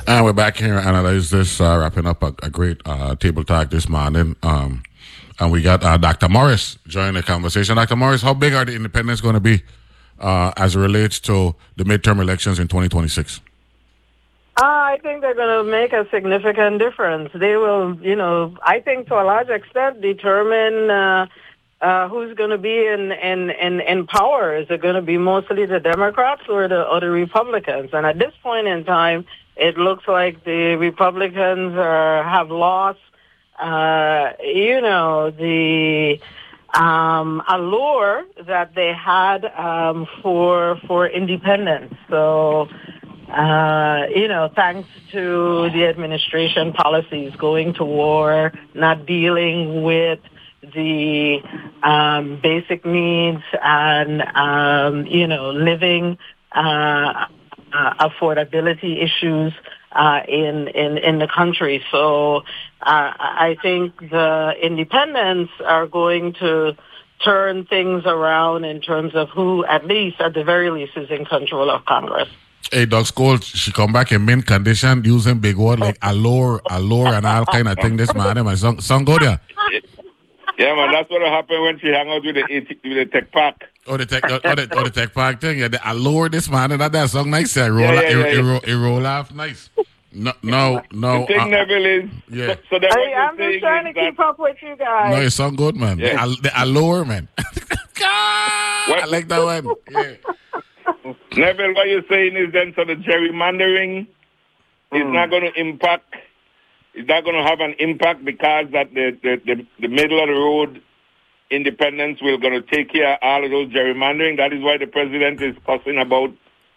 And we're back here to analyze this, wrapping up a great table talk this morning. And we got Dr. Morris joining the conversation. Dr. Morris, how big are the independents going to be as it relates to the midterm elections in 2026? I think they're going to make a significant difference. They will, I think to a large extent determine who's going to be in power. Is it going to be mostly the Democrats or the Republicans? And at this point in time, it looks like the Republicans have lost, the allure that they had for independence. So, thanks to the administration policies, going to war, not dealing with the basic needs and, living affordability issues in the country. So I think the independents are going to turn things around in terms of who, at the very least, is in control of Congress. Hey, Doug Scholes, she come back in mint condition using big word like allure, and all kind of thing. This man, my son go there. Yeah, man, that's what happened when she hung out with the tech park. The tech park thing. Yeah, the allure this man, and that song nice. It roll off nice. No. The thing, Neville, is... Yeah. So I'm just trying to keep up with you guys. No, it sound good, man. Yeah. The allure, man. I like that one. Yeah. Neville, what you're saying is then, so the gerrymandering is not going to impact... It's not going to have an impact because that the middle of the road independents will going to take care of all of those gerrymandering. That is why the president is fussing about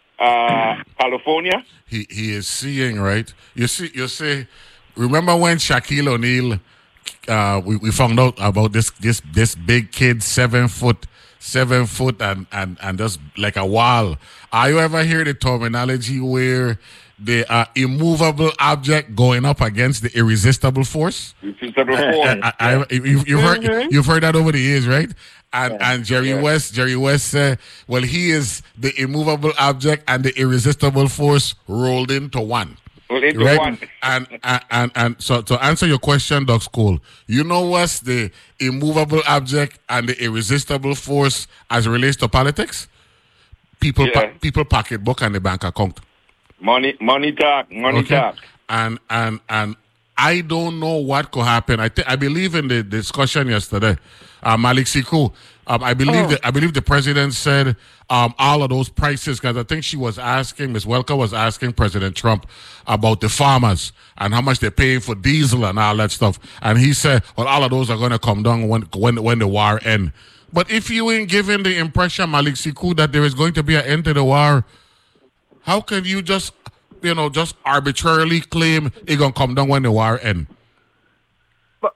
California. He is seeing, right? You see. Remember when Shaquille O'Neal? We found out about this big kid, 7 foot, and just like a wall. Are you ever hear the terminology where the immovable object going up against the irresistible force? Irresistible force. You've heard that over the years, right? And Jerry West said, well, he is the immovable object and the irresistible force rolled into one. Right? And so to answer your question, Doc School, you know what's the immovable object and the irresistible force as it relates to politics? People pocketbook and the bank account. Money talk. And I don't know what could happen. I believe in the discussion yesterday, Malik Siku. I believe the president said all of those prices, because I think Ms. Welker was asking President Trump about the farmers and how much they're paying for diesel and all that stuff. And he said, well, all of those are going to come down when the war ends. But if you ain't giving the impression, Malik Siku, that there is going to be an end to the war, how can you just arbitrarily claim it's going to come down when the war ends? But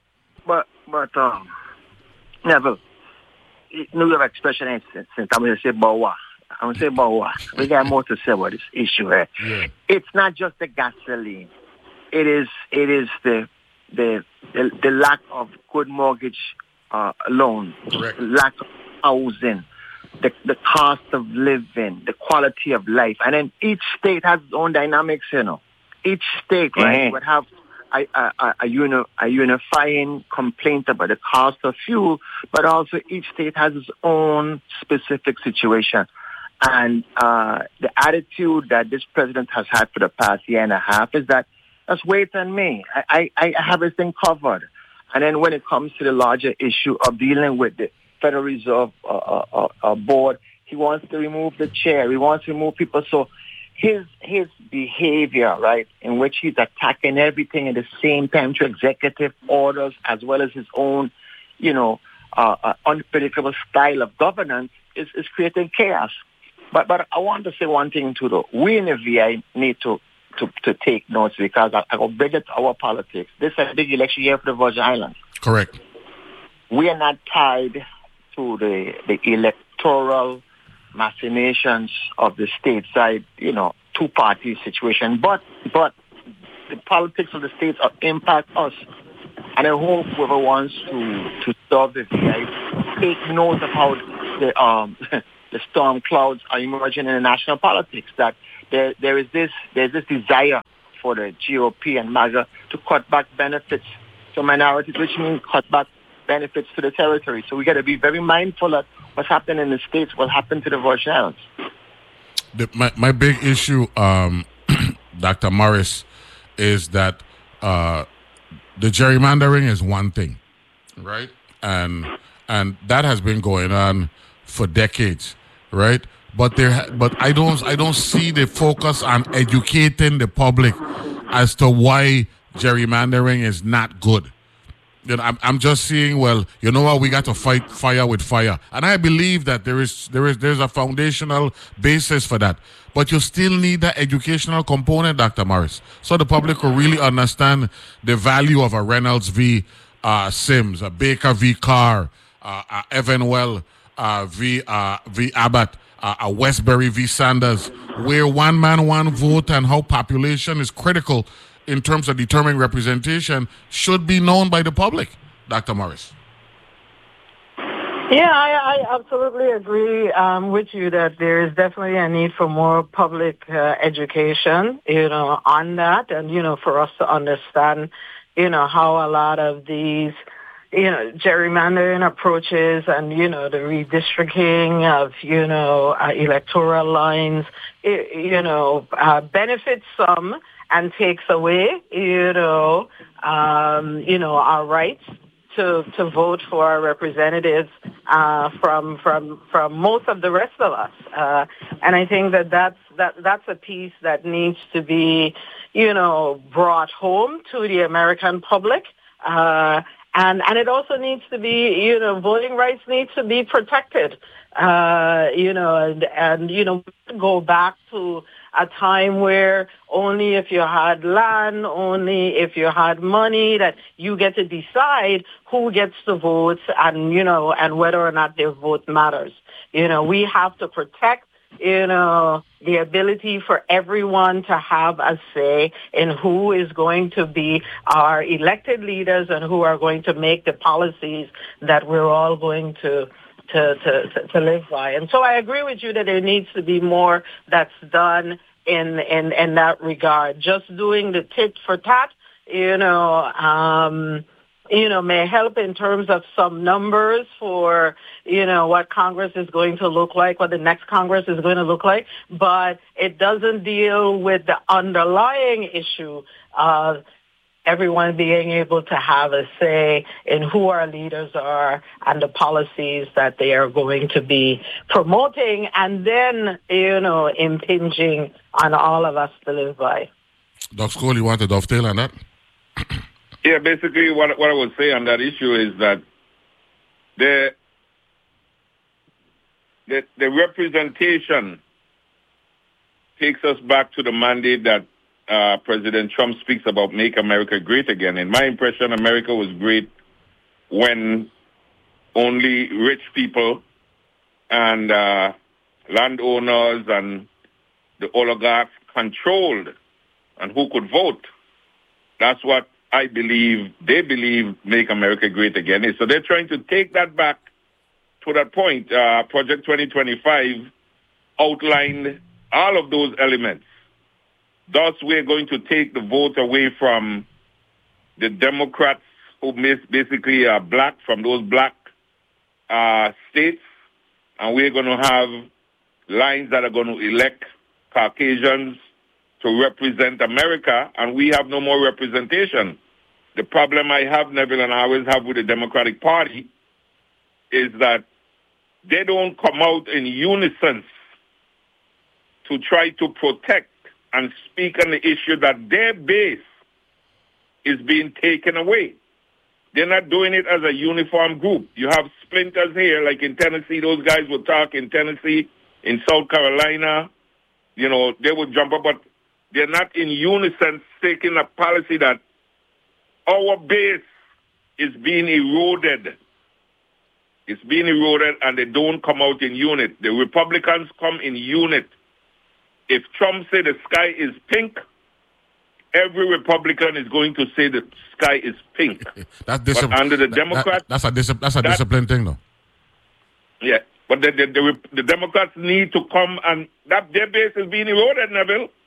Neville, you have expression since I'm going to say Bawa. We got more to say about this issue here. Yeah. It's not just the gasoline. It is the lack of good mortgage loan, correct, lack of housing, the cost of living, the quality of life. And then each state has its own dynamics, Each state, right, would have a unifying complaint about the cost of fuel, but also each state has its own specific situation. And the attitude that this president has had for the past year and a half is that, let's wait on me. I have everything covered. And then when it comes to the larger issue of dealing with the Federal Reserve board, he wants to remove the chair. He wants to remove people. So his behavior, right, in which he's attacking everything at the same time through executive orders as well as his own, unpredictable style of governance is creating chaos. But I want to say one thing too, though. We in the VI need to take notes because I go bring it to our politics. This is a big election year for the Virgin Islands. Correct. We are not tied to the electoral machinations of the stateside, two-party situation. But the politics of the states impact us. And I hope whoever wants to solve the VI take note of how the storm clouds are emerging in the national politics, that there's this desire for the GOP and MAGA to cut back benefits to minorities, which means cut back benefits to the territory. So we got to be very mindful of what's happening in the States, what happened to the Virgin Islands. My big issue, Dr. Morris, is that the gerrymandering is one thing, right? And that has been going on for decades, right? But I don't see the focus on educating the public as to why gerrymandering is not good. You know, I'm just seeing, well, you know what, we got to fight fire with fire. And I believe that there's a foundational basis for that. But you still need that educational component, Dr. Morris, so the public will really understand the value of a Reynolds v. Sims, a Baker v. Carr, a Evanwell v. Abbott, a Westbury v. Sanders, where one man, one vote and how population is critical in terms of determining representation should be known by the public, Dr. Morris. Yeah, I absolutely agree with you that there is definitely a need for more public education, on that, and, for us to understand, how a lot of these, gerrymandering approaches and, the redistricting of, electoral lines, benefits some and takes away, our rights to vote for our representatives from most of the rest of us, and I think that's a piece that needs to be, brought home to the American public, and it also needs to be, voting rights need to be protected, and go back to a time where only if you had land, only if you had money, that you get to decide who gets to vote and, and whether or not their vote matters. We have to protect, the ability for everyone to have a say in who is going to be our elected leaders and who are going to make the policies that we're all going to live by. And so I agree with you that there needs to be more that's done in that regard. Just doing the tit for tat, may help in terms of some numbers for, what Congress is going to look like, what the next Congress is going to look like, but it doesn't deal with the underlying issue of everyone being able to have a say in who our leaders are and the policies that they are going to be promoting and then, impinging on all of us to live by. Dr. Cole, you want to dovetail on that? Yeah, basically what I would say on that issue is that the representation takes us back to the mandate that President Trump speaks about Make America Great Again. In my impression, America was great when only rich people and landowners and the oligarchs controlled and who could vote. That's what they believe Make America Great Again is. So they're trying to take that back to that point. Project 2025 outlined all of those elements. Thus, we're going to take the vote away from the Democrats who basically are black, from those black states, and we're going to have lines that are going to elect Caucasians to represent America, and we have no more representation. The problem I have, Neville, and I always have with the Democratic Party, is that they don't come out in unison to try to protect and speak on the issue that their base is being taken away. They're not doing it as a uniform group. You have splinters here, like in Tennessee, those guys will talk in Tennessee, in South Carolina, they would jump up, but they're not in unison taking a policy that our base is being eroded. It's being eroded, and they don't come out in unit. The Republicans come in unit. If Trump say the sky is pink, every Republican is going to say the sky is pink. But under the Democrats, that's a discipline thing, though. Yeah, but the Democrats need to come, and that their base is being eroded, Neville.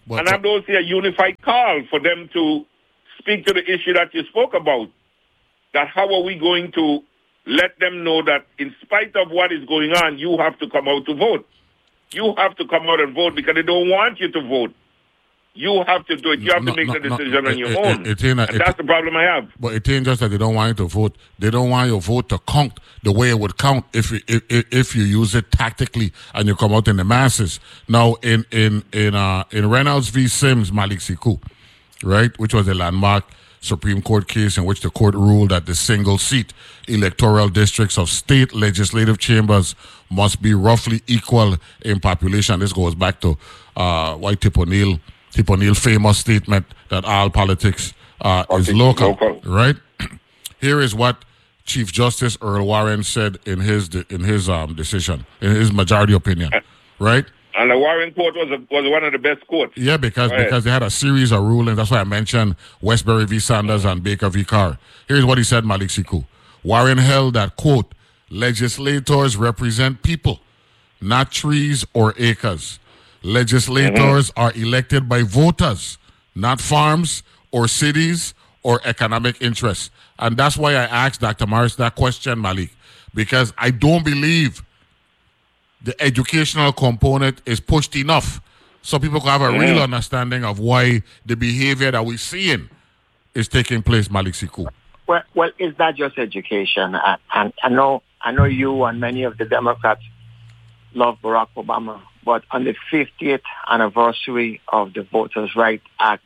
And I don't see a unified call for them to speak to the issue that you spoke about. That how are we going to let them know that in spite of what is going on, you have to come out to vote. You have to come out and vote because they don't want you to vote. You have to do it. You have to make the decision on your own. That's the problem I have. But it ain't just that they don't want you to vote. They don't want your vote to count the way it would count if you use it tactically and you come out in the masses. Now, in Reynolds v. Sims, Malik Siku, right, which was a landmark Supreme Court case in which the court ruled that the single-seat electoral districts of state legislative chambers must be roughly equal in population. This goes back to White Tip O'Neill famous statement that all politics is local, right? Here is what Chief Justice Earl Warren said in his decision, in his majority opinion, right? And the Warren court was one of the best courts. Yeah, because they had a series of rulings. That's why I mentioned Westbury v. Sanders and Baker v. Carr. Here's what he said, Malik Siku. Warren held that, quote, legislators represent people, not trees or acres. Legislators are elected by voters, not farms or cities or economic interests. And that's why I asked Dr. Morris that question, Malik, because I don't believe the educational component is pushed enough so people can have a real understanding of why the behavior that we're seeing is taking place, Malik Siku. Well, it's not just education. And I know you and many of the Democrats love Barack Obama, but on the 50th anniversary of the Voters' Rights Act,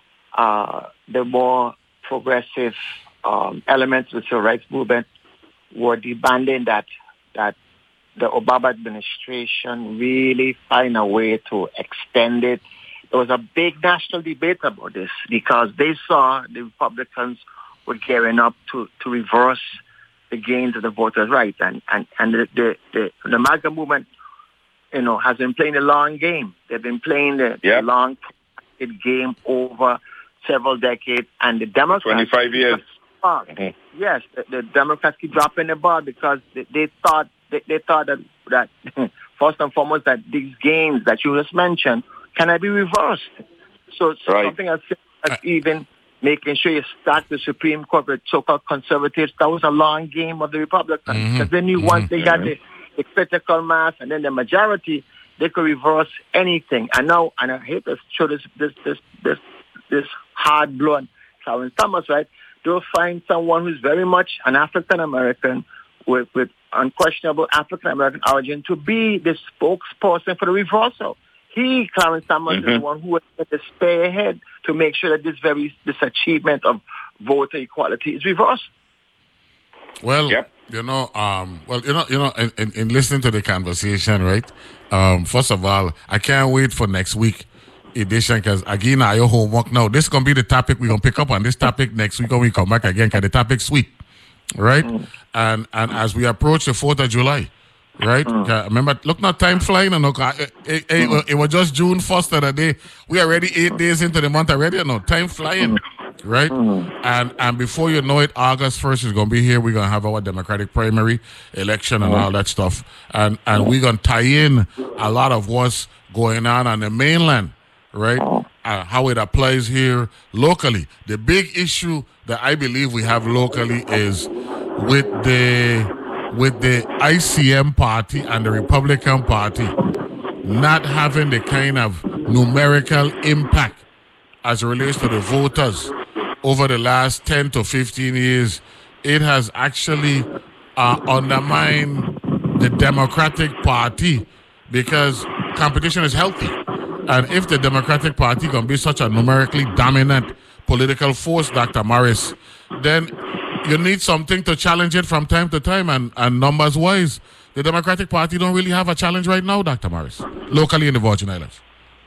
the more progressive elements of the civil rights movement were demanding that the Obama administration really find a way to extend it. There was a big national debate about this because they saw the Republicans were gearing up to reverse the gains of the voters' rights. And the MAGA movement, has been playing a long game. They've been playing the long game over several decades. And the Democrats... 25 years. Yes, the Democrats keep dropping the ball because they thought that first and foremost that these gains that you just mentioned cannot be reversed. So something as even making sure you stack the Supreme Court with so-called conservatives, that was a long game of the Republicans. Because they knew once they got the critical mass and then the majority, they could reverse anything. And I hate to show this hard blow on Clarence Thomas, right? They'll find someone who's very much an African-American with unquestionable African-American origin to be the spokesperson for the reversal. Clarence Thomas, is the one who was at the spearhead to make sure that this achievement of voter equality is reversed. Well, in listening to the conversation, right? First of all, I can't wait for next week edition because again, your homework now. This is gonna be the topic we're gonna pick up on this topic next week when we come back again. Because the topic's sweet, right? And as we approach the 4th of July, right? Remember, look, not time flying, and it was just June 1st of the day. We already 8 days into the month already. Time flying, right? And before you know it, August 1st is gonna be here. We're gonna have our Democratic primary election and all that stuff, and we're gonna tie in a lot of what's going on the mainland. Right, how it applies here locally. The big issue that I believe we have locally is with the ICM party and the Republican Party not having the kind of numerical impact as it relates to the voters over the last 10 to 15 years. It has actually undermined the Democratic Party because competition is healthy. And if the Democratic Party can be such a numerically dominant political force, Dr. Morris, then you need something to challenge it from time to time. And numbers-wise, the Democratic Party don't really have a challenge right now, Dr. Morris, locally in the Virgin Islands.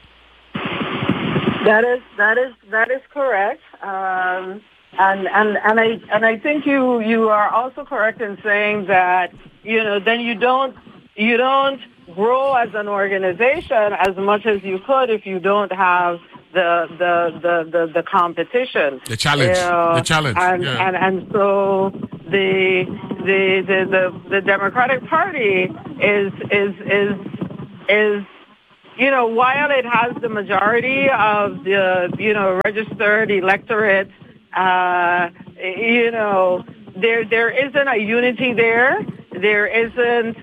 That is correct. And I think you are also correct in saying that then you don't grow as an organization as much as you could if you don't have the competition, the challenge, and so the Democratic Party is while it has the majority of the, registered electorate, there isn't a unity there. There isn't,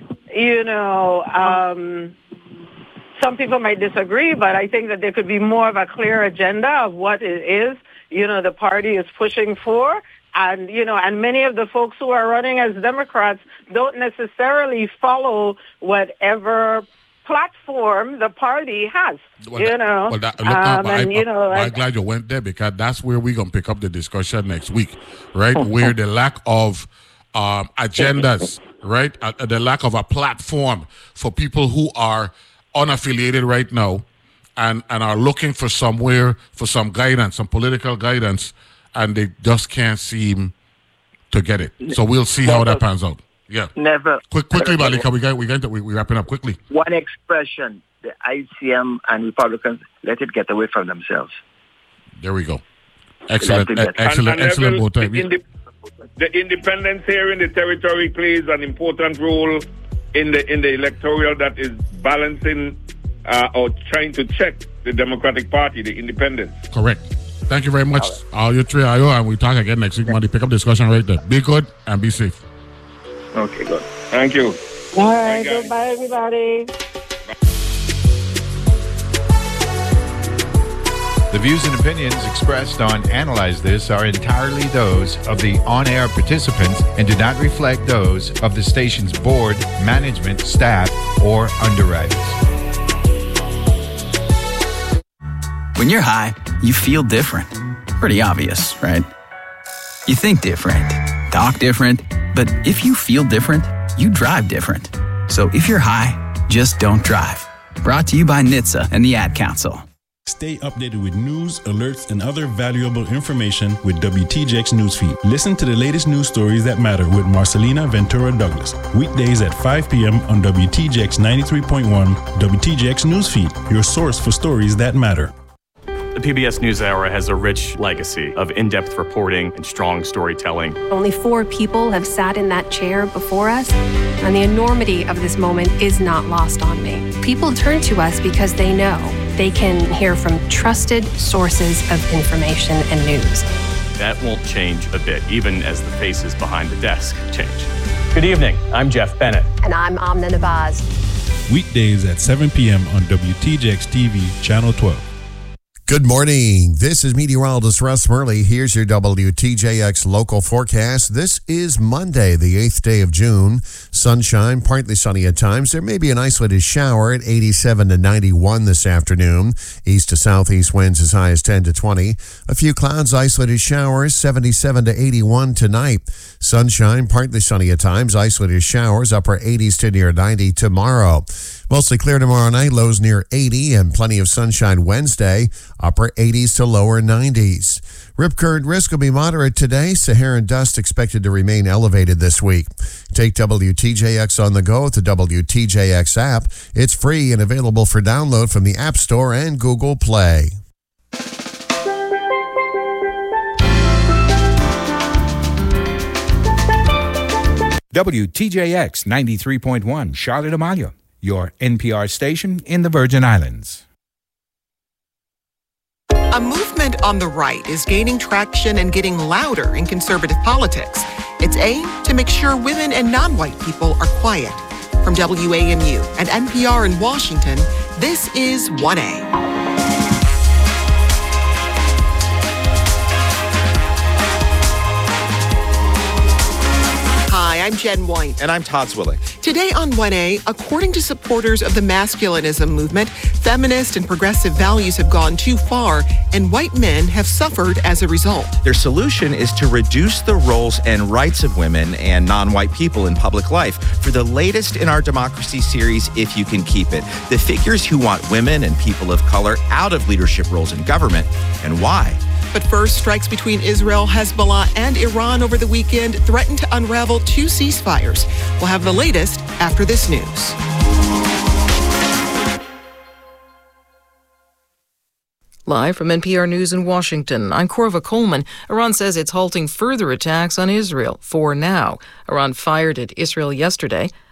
some people might disagree, but I think that there could be more of a clear agenda of what it is, the party is pushing for. And, and many of the folks who are running as Democrats don't necessarily follow whatever platform the party has, I'm glad you went there, because that's where we're going to pick up the discussion next week, right? Where the lack of agendas, right? The lack of a platform for people who are unaffiliated right now and are looking for some guidance, some political guidance, and they just can't seem to get it. So we'll see how that pans out. Yeah. Never. Quickly, Malika, we're wrapping up quickly. One expression, the ICM and Republicans, let it get away from themselves. There we go. Excellent both times. The independence here in the territory plays an important role in the electoral that is balancing or trying to check the Democratic Party, the independents. Correct. Thank you very much. All you three, and we talk again next week, Monday. Pick up discussion right there. Be good and be safe. Okay, good. Thank you. All right, goodbye, everybody. The views and opinions expressed on Analyze This are entirely those of the on-air participants and do not reflect those of the station's board, management, staff, or underwriters. When you're high, you feel different. Pretty obvious, right? You think different, talk different, but if you feel different, you drive different. So if you're high, just don't drive. Brought to you by NHTSA and the Ad Council. Stay updated with news, alerts, and other valuable information with WTJX Newsfeed. Listen to the latest news stories that matter with Marcelina Ventura Douglas. Weekdays at 5 p.m. on WTJX 93.1, WTJX Newsfeed, your source for stories that matter. The PBS NewsHour has a rich legacy of in-depth reporting and strong storytelling. Only 4 people have sat in that chair before us, and the enormity of this moment is not lost on me. People turn to us because they know they can hear from trusted sources of information and news. That won't change a bit, even as the faces behind the desk change. Good evening. I'm Jeff Bennett. And I'm Amna Nabaz. Weekdays at 7 p.m. on WTJX TV, Channel 12. Good morning. This is meteorologist Russ Murley. Here's your WTJX local forecast. This is Monday, the 8th day of June. Sunshine, partly sunny at times. There may be an isolated shower at 87 to 91 this afternoon. East to southeast winds as high as 10 to 20. A few clouds, isolated showers, 77 to 81 tonight. Sunshine, partly sunny at times. Isolated showers, upper 80s to near 90 tomorrow. Mostly clear tomorrow night, lows near 80, and plenty of sunshine Wednesday, upper 80s to lower 90s. Rip current risk will be moderate today. Saharan dust expected to remain elevated this week. Take WTJX on the go with the WTJX app. It's free and available for download from the App Store and Google Play. WTJX 93.1, Charlotte Amalia, your NPR station in the Virgin Islands. A movement on the right is gaining traction and getting louder in conservative politics. Its aim to make sure women and non-white people are quiet. From WAMU and NPR in Washington, this is 1A. Hi, I'm Jen White. And I'm Todd Zwillig. Today on 1A, according to supporters of the masculinism movement, feminist and progressive values have gone too far, and white men have suffered as a result. Their solution is to reduce the roles and rights of women and non-white people in public life. For the latest in our Democracy series, If You Can Keep It, the figures who want women and people of color out of leadership roles in government, and why. But first, strikes between Israel, Hezbollah, and Iran over the weekend threatened to unravel 2 ceasefires. We'll have the latest after this news. Live from NPR News in Washington, I'm Corva Coleman. Iran says it's halting further attacks on Israel for now. Iran fired at Israel yesterday.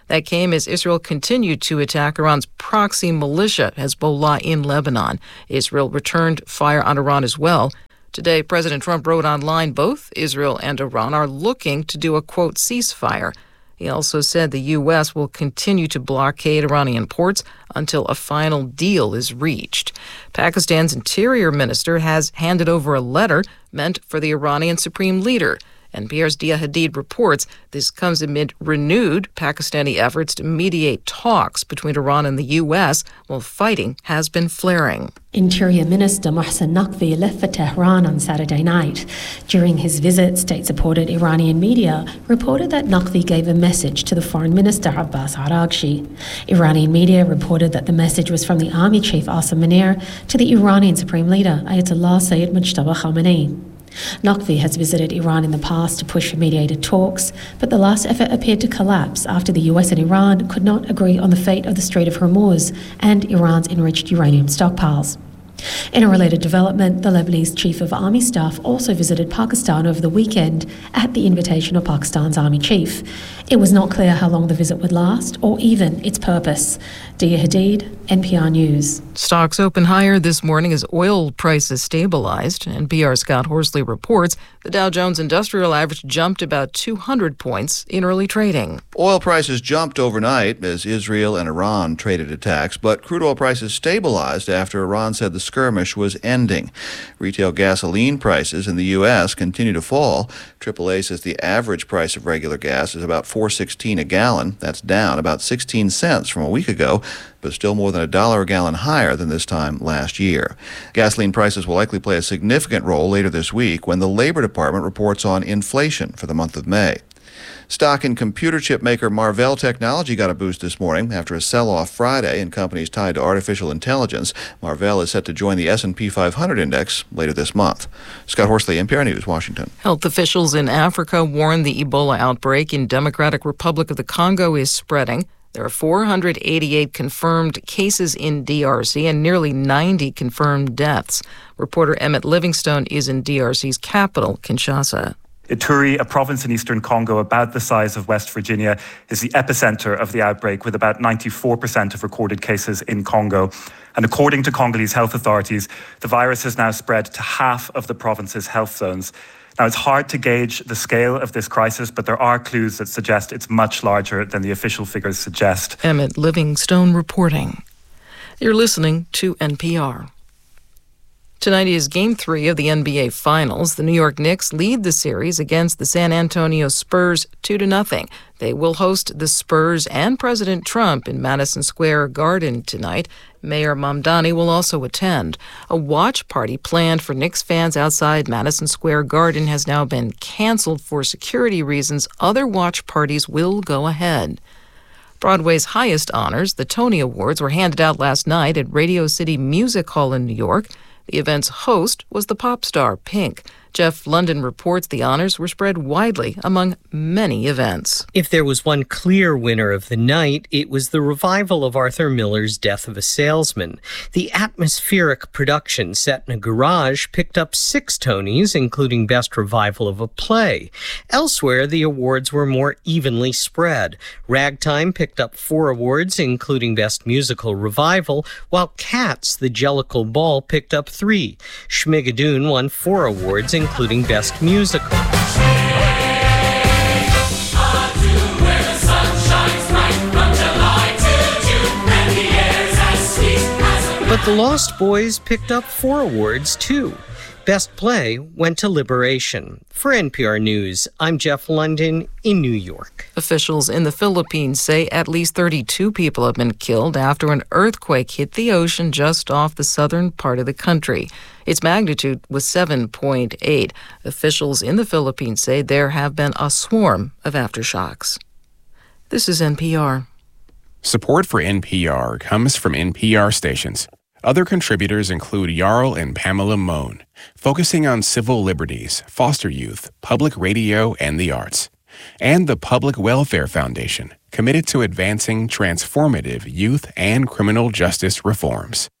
That came as Israel continued to attack Iran's proxy militia, Hezbollah, in Lebanon. Israel returned fire on Iran as well. Today, President Trump wrote online both Israel and Iran are looking to do a, quote, ceasefire. He also said the U.S. will continue to blockade Iranian ports until a final deal is reached. Pakistan's interior minister has handed over a letter meant for the Iranian supreme leader. NPR's Dia Hadid reports this comes amid renewed Pakistani efforts to mediate talks between Iran and the U.S. while fighting has been flaring. Interior Minister Mohsen Naqvi left for Tehran on Saturday night. During his visit, state-supported Iranian media reported that Naqvi gave a message to the Foreign Minister Abbas Araghchi. Iranian media reported that the message was from the Army Chief Asim Munir to the Iranian Supreme Leader Ayatollah Sayyid Mujtaba Khamenei. Naqvi has visited Iran in the past to push for mediated talks, but the last effort appeared to collapse after the US and Iran could not agree on the fate of the Strait of Hormuz and Iran's enriched uranium stockpiles. In a related development, the Lebanese Chief of Army Staff also visited Pakistan over the weekend at the invitation of Pakistan's Army Chief. It was not clear how long the visit would last or even its purpose. Dia Hadid, NPR News. Stocks open higher this morning as oil prices stabilized. NPR's Scott Horsley reports the Dow Jones Industrial Average jumped about 200 points in early trading. Oil prices jumped overnight as Israel and Iran traded attacks, but crude oil prices stabilized after Iran said the skirmish was ending. Retail gasoline prices in the U.S. continue to fall. AAA says the average price of regular gas is about $4.16 a gallon. That's down about 16 cents from a week ago, but still more than $1 a gallon higher than this time last year. Gasoline prices will likely play a significant role later this week when the Labor Department reports on inflation for the month of May. Stock in computer chip maker Marvell Technology got a boost this morning after a sell-off Friday in companies tied to artificial intelligence. Marvell is set to join the S&P 500 index later this month. Scott Horsley, NPR News, Washington. Health officials in Africa warn the Ebola outbreak in Democratic Republic of the Congo is spreading. There are 488 confirmed cases in DRC and nearly 90 confirmed deaths. Reporter Emmett Livingstone is in DRC's capital, Kinshasa. Ituri, a province in eastern Congo about the size of West Virginia, is the epicenter of the outbreak with about 94% of recorded cases in Congo. And according to Congolese health authorities, the virus has now spread to half of the province's health zones. Now, it's hard to gauge the scale of this crisis, but there are clues that suggest it's much larger than the official figures suggest. Emmett Livingstone reporting. You're listening to NPR. Tonight is Game 3 of the NBA Finals. The New York Knicks lead the series against the San Antonio Spurs 2-0. They will host the Spurs and President Trump in Madison Square Garden tonight. Mayor Mamdani will also attend. A watch party planned for Knicks fans outside Madison Square Garden has now been canceled for security reasons. Other watch parties will go ahead. Broadway's highest honors, the Tony Awards, were handed out last night at Radio City Music Hall in New York. The event's host was the pop star Pink. Jeff London reports the honors were spread widely among many events. If there was one clear winner of the night, it was the revival of Arthur Miller's Death of a Salesman. The atmospheric production set in a garage picked up 6 Tonys, including Best Revival of a Play. Elsewhere, the awards were more evenly spread. Ragtime picked up 4 awards, including Best Musical Revival, while Cats, the Jellicle Ball, picked up 3. Schmigadoon won 4 awards, including Best Musical. But the Lost Boys picked up 4 awards, too. Best Play went to Liberation. For NPR News, I'm Jeff London in New York. Officials in the Philippines say at least 32 people have been killed after an earthquake hit the ocean just off the southern part of the country. Its magnitude was 7.8. Officials in the Philippines say there have been a swarm of aftershocks. This is NPR. Support for NPR comes from NPR stations. Other contributors include Jarl and Pamela Mohn, focusing on civil liberties, foster youth, public radio, and the arts. And the Public Welfare Foundation, committed to advancing transformative youth and criminal justice reforms.